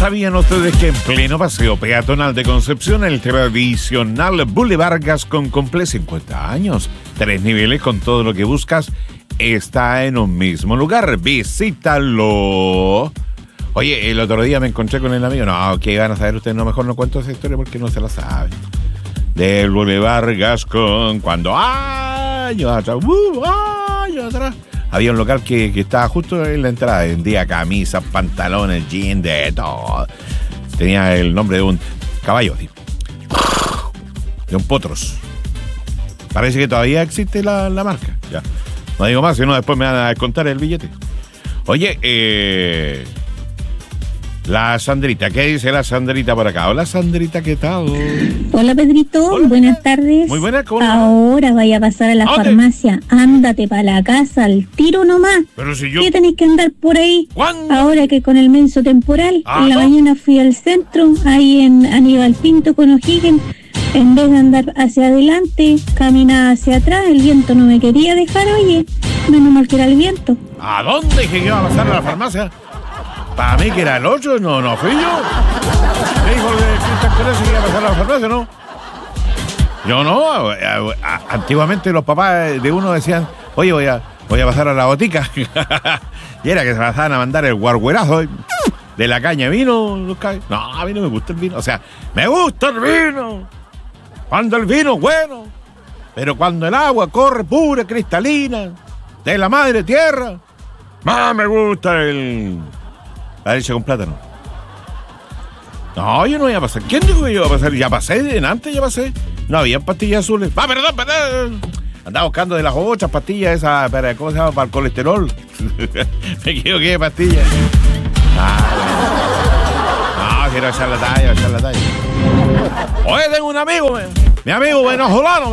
¿Sabían ustedes que en pleno paseo peatonal de Concepción el tradicional Boulevard Gascón cumple 50 años? 3 niveles con todo lo que buscas está en un mismo lugar. Visítalo. Oye, el otro día me encontré con el amigo. No, ¿qué van a saber ustedes? No, mejor no cuento esa historia porque no se la saben. Del Boulevard Gascón, cuando años atrás, había un local que estaba justo en la entrada. Vendía camisas, pantalones, jeans, de todo. Tenía el nombre de un caballo, ¿sí? De un potros. Parece que todavía existe la marca. Ya. No digo más, si no después me van a descontar el billete. Oye, la Sandrita, ¿qué dice la Sandrita por acá? Hola Sandrita, ¿qué tal? Hola Pedrito, hola. Buenas tardes. Muy buenas, ¿cómo? Ahora vaya a pasar a la farmacia, ándate para la casa al tiro nomás. Pero si yo... ¿Qué tenés que andar por ahí? ¿Cuándo? Ahora que con el menso temporal, en la mañana fui al centro, ahí en Aníbal Pinto con O'Higgins. En vez de andar hacia adelante, caminaba hacia atrás, el viento no me quería dejar, oye, menos mal que era el viento. ¿A dónde dije que iba a pasar a la farmacia? Para mí que era el 8, no fui yo. Me dijo Cristian Pérez que iba a pasar a la farmacia, ¿no? Yo no. Antiguamente los papás de uno decían, oye, voy a pasar a la botica. Y era que se pasaban a mandar el guarguerazo de la caña de vino. No, a mí no me gusta el vino. O sea, me gusta el vino. Cuando el vino es bueno. Pero cuando el agua corre pura, cristalina, de la madre tierra, más me gusta la leche con plátano. No, yo no iba a pasar. ¿Quién dijo que yo iba a pasar? Ya pasé, antes ya pasé. No había pastillas azules. Perdón. Andaba buscando de las 8 pastillas esas para, ¿cómo se llama? Para el colesterol. Me equivoqué de pastillas. No, quiero echar la talla. Oye, tengo un amigo, mi amigo venezolano.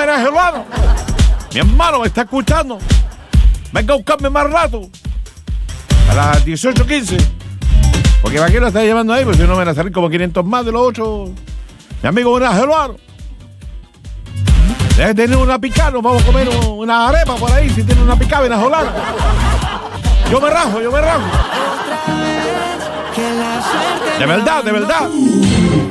Mi hermano me está escuchando. Venga a buscarme más rato. A las 18:15. Porque ¿para qué lo está llamando ahí? Pues si no me van a salir como 500 más de los 8. Mi amigo venezolano. Debe tener una picada, nos vamos a comer una arepa por ahí si tiene una picada venezolana. Yo me rajo. De verdad.